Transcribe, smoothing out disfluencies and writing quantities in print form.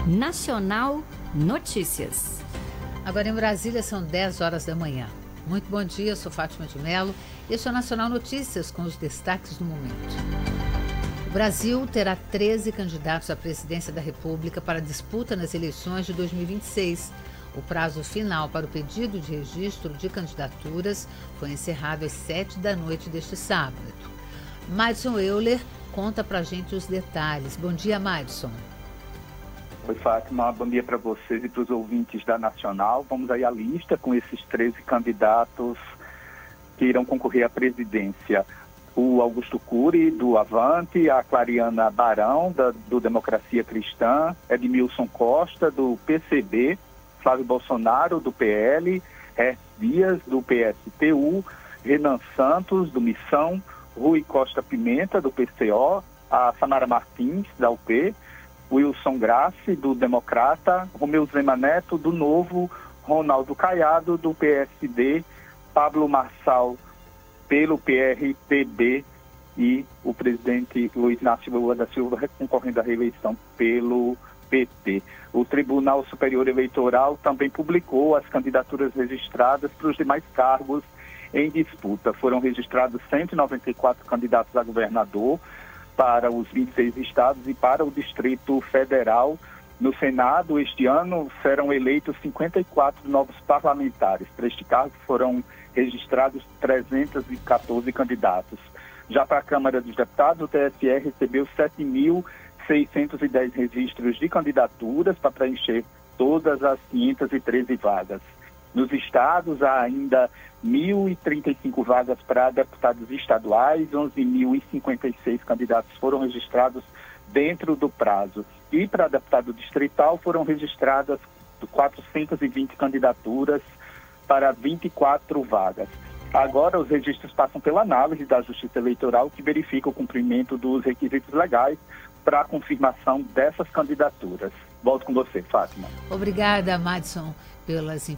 Nacional Notícias. Agora em Brasília são 10 horas da manhã. Muito bom dia, sou Fátima de Mello e este é o Nacional Notícias com os destaques do momento. O Brasil terá 13 candidatos à presidência da República para disputa nas eleições de 2026. O prazo final para o pedido de registro de candidaturas foi encerrado às 7h deste sábado. Madison Euler conta pra gente os detalhes. Bom dia, Madison. Oi, Fátima. Bom dia para vocês e para os ouvintes da Nacional. Vamos aí à lista com esses 13 candidatos que irão concorrer à presidência. O Augusto Cury, do Avante, a Clariana Barão, do Democracia Cristã, Edmilson Costa, do PCB, Flávio Bolsonaro, do PL, Hertz Dias, do PSTU, Renan Santos, do Missão, Rui Costa Pimenta, do PCO, a Samara Martins, da UP, Wilson Grassi, do Democrata, Romeu Zema Neto, do Novo, Ronaldo Caiado, do PSD, Pablo Marçal, pelo PRTB e o presidente Luiz Inácio Lula da Silva concorrendo à reeleição pelo PT. O Tribunal Superior Eleitoral também publicou as candidaturas registradas para os demais cargos em disputa. Foram registrados 194 candidatos a governador para os 26 estados e para o Distrito Federal. No Senado, este ano, serão eleitos 54 novos parlamentares. Para este cargo foram registrados 314 candidatos. Já para a Câmara dos Deputados, o TSE recebeu 7.610 registros de candidaturas para preencher todas as 513 vagas. Nos estados, há ainda 1.035 vagas para deputados estaduais, 11.056 candidatos foram registrados dentro do prazo. E para deputado distrital foram registradas 420 candidaturas para 24 vagas. Agora os registros passam pela análise da Justiça Eleitoral, que verifica o cumprimento dos requisitos legais para a confirmação dessas candidaturas. Volto com você, Fátima. Obrigada, Madison, pelas informações.